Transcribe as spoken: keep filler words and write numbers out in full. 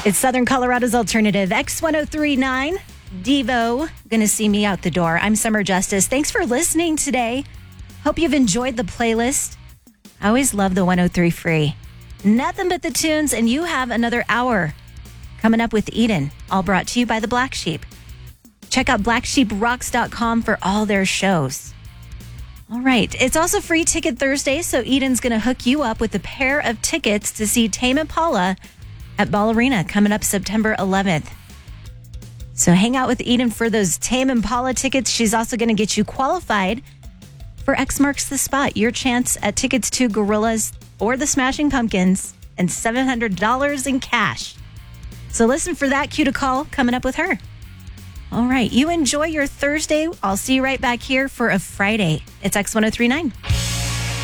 It's Southern Colorado's alternative. X ten thirty-nine, Devo, gonna see me out the door. I'm Summer Justice. Thanks for listening today. Hope you've enjoyed the playlist. I always love the one oh three Free. Nothing but the tunes, and you have another hour coming up with Eden, all brought to you by the Black Sheep. Check out black sheep rocks dot com for all their shows. All right. It's also Free Ticket Thursday, so Eden's going to hook you up with a pair of tickets to see Tame Impala at Ball Arena coming up September eleventh. So hang out with Eden for those Tame Impala tickets. She's also going to get you qualified for X Marks the Spot, your chance at tickets to Gorillaz or the Smashing Pumpkins and seven hundred dollars in cash. So listen for that cue to call coming up with her. All right. You enjoy your Thursday. I'll see you right back here for a Friday. It's X ten thirty-nine.